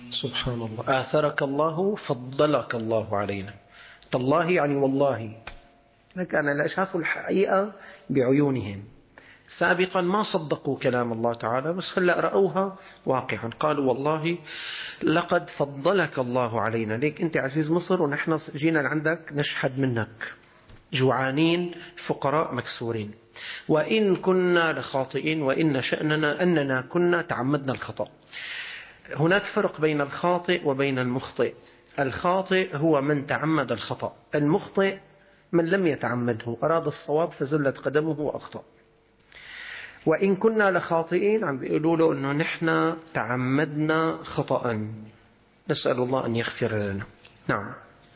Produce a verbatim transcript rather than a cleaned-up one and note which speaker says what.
Speaker 1: سبحان الله. آثرك الله، فضلك الله علينا. تالله يعني والله. كان لا شافوا الحقيقة بعيونهم. سابقا ما صدقوا كلام الله تعالى، بس هلأ رأوها واقعا، قالوا والله لقد فضلك الله علينا. ليك أنت عزيز مصر ونحن جينا لعندك نشحد منك، جوعانين فقراء مكسورين، وإن كنا لخاطئين، وإن شأننا أننا كنا تعمدنا الخطأ. هناك فرق بين الخاطئ وبين المخطئ. الخاطئ هو من تعمد الخطأ، المخطئ من لم يتعمده، أراد الصواب فزلت قدمه وأخطأ. وإن كنا لخاطئين عم بيقولوا له أنه نحن تعمدنا خطأ، نسأل الله أن يغفر لنا. نعم.